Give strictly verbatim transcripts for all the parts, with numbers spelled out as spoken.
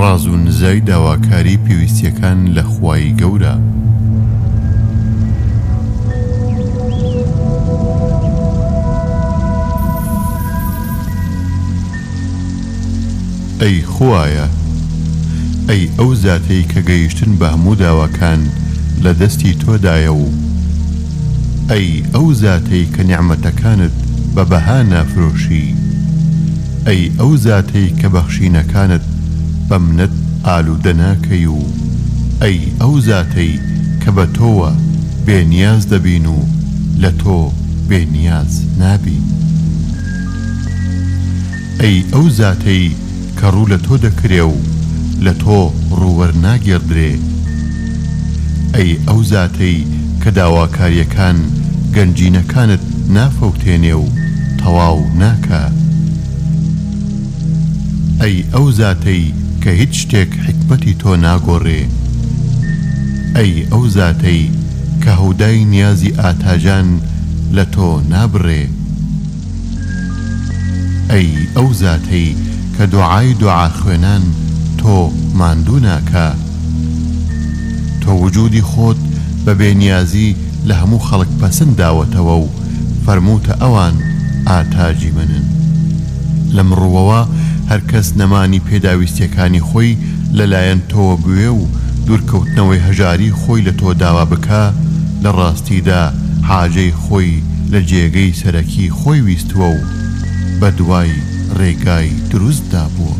ڕاز و نزای داواکاری پێویستیەکان لە خوای گەورە. ئەی خوایە، ئەی ئەو زاتەی کە گەیشتن بە هەموو داواکان لە دەستی تۆدایە و ئەی ئەو زاتەی کە نیعمەتەکانت بە بەها نافرۆشی، ئەی ئەو زاتەی کە بەخشینەکانت بە منەت ئالوودە ناکەی و ئەی ئەو زاتەی کە بە تۆوە بێنیاز دەبین و لە تۆ بێنیاز نابین. ئەی ئەو زاتەی کە ڕوو لە تۆ دەکرێ و لە تۆ ڕوووەرناگێڕدرێ، ئەی ئەو زاتەی کە داواکاریەکان گەنجینەکانت نافەوتێنێ و تەواو ناکە، ئەی ئەو زاتەی کە هیچ شتێک حکمەتی تۆ ناگۆڕێ، ئەی ئەو زاتەی کە هەودای نیازی ئاتاجان لە تۆ نابڕێ، ئەی ئەو زاتەی کە دوعای دوعا خوێنان تۆ ماندوو ناکە، تۆ وجودی خۆت بە بێنیازی لە هەموو خەڵک پەسەند داوەتەوە و فەرمووتە ئەوان ئاتاجی منن. لەم ڕووەوە هەرکەس نەمانی پێداویستیەکانی خۆی لەلایەن تۆوە بوێ و دوورکەوتنەوەی هەژاری خۆی لە تۆ داوا بکە، لە ڕاستیدا حاجەی خۆی لە جێگەی سەرەکی خۆی ویستووە و بە دوای ڕێگای دروستدا بووە.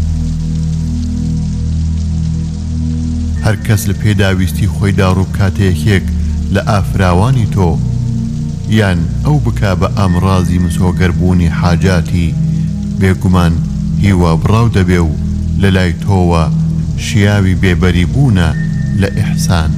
هەرکەس لە پێداویستی خۆیدا ڕووبکاتەیەکێک لە ئافراوانی تۆ یان ئەو بکا بە ئامڕازی مسۆگەربوونی حاجاتی، بێگومان هیوا بڕاو دەبێ و لە لای تۆوە شیاوی بێبەری بوونە لە ئیحسان.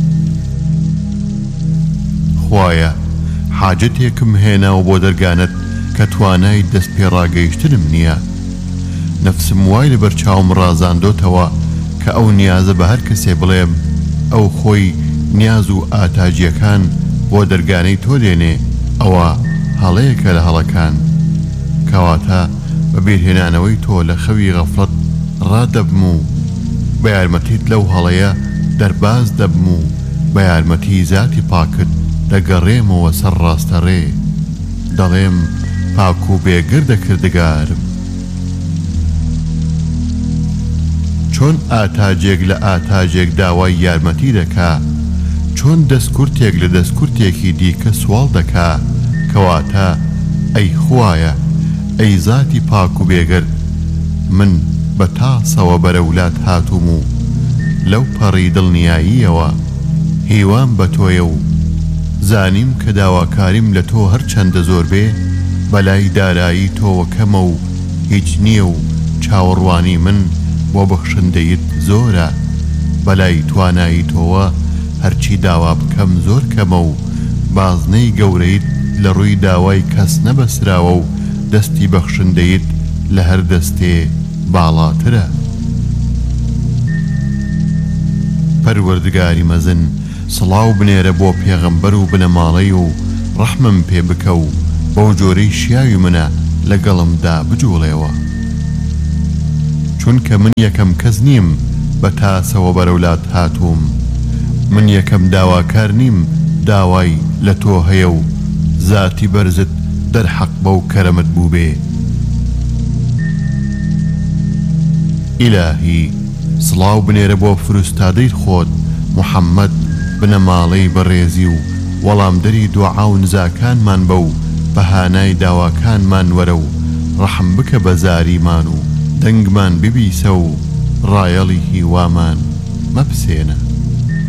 خوایە، حاجەتێکم هێناوە بۆ دەرگانت کە توانای دەست پێڕاگەیشتنم نییە. نەفسم وای لەبەر چاوم ڕازاندۆتەوە کە ئەو نیازە بە هەر کەسێ بڵێم ئەو خۆی نیاز و ئاتاجیەکان بۆ دەرگانەی تۆ دێنێ، ئەوە هەڵەیەکە لە هەڵەکان، کەواتە بە بیرهێنانەوەی تۆ لە خەوی غەفڵەت ڕادەبم و بە یارمەتیت لەو هەڵەیە دەرباز دەبم و بە یارمەتی زاتی پاکت دەگەڕێمەوە سەر ڕاستەڕێ، دەڵێم پاک و بێگردە کردگارم. چۆن ئاتاجێک لە ئاتاجێک داوای یارمەتی دەکا، چۆن دەستکورتێک لە دەستکورتێکی دیکە سوال دەکا، کەواتە ئەی خوایە، ئەی زاتی پاک و بێگرد، من بە تاسەوە بەرەولات هاتووم و لەو پەڕی دڵنیاییەوە هیوام بە تۆیە و زانیم کە داواکاریم لە تۆ هەر چەندە زۆر بێ، بەلای دارایی تۆوە کەمە و هیچ نییە و چاوەڕوانی من بۆ بەخشندەیت زۆرە، بەلای توانایی تۆوە هەرچی داوا بکەم زۆر کەمە و بازنەی گەورەیت لە ڕووی داوای کەس نەبەسراوە و دەستی بەخشندەیت لە هەر دەستێ باڵاترە. پەروەردگاری مەزن، سڵاو بنێرە بۆ پێغەمبەر و بنەماڵەی و ڕەحمم پێ بکە و بەو جۆرەی شیاوی منە لەگەڵمدا بجوڵێەوە، چونکە من یەکەم کەس نیم بە تاسەوە بەرەولات هاتووم، من یەکەم داواکار نیم داوای لە تۆ هەیە و زاتی بەرزت دەرحەق بەو کەرەمت بوو بێ. ئیلاهی، سڵاو بنێرە بۆ فروستادەی خۆت محەممەد بنەماڵەی بەڕێزی و وەڵامدەری دوعا و نزاکانمان بە و بەهانای داواکانمان وەرە و ڕەحم بکە بە زاریمان و دەنگمان ببیسە و ڕایەڵی هیوامان مەپسێنە.